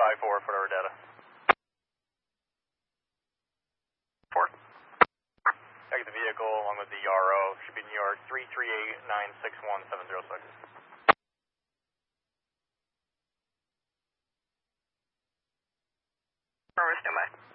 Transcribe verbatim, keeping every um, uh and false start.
five four for our data. Four. Check the vehicle along with the R O. Should be New York three three eight nine six one seven zero six. Affirmative, standby.